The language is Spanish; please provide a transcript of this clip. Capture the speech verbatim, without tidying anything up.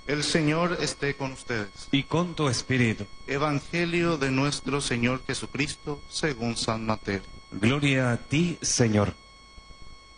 El Señor esté con ustedes. Y con tu espíritu. Evangelio de nuestro Señor Jesucristo según San Mateo. Gloria a ti, Señor.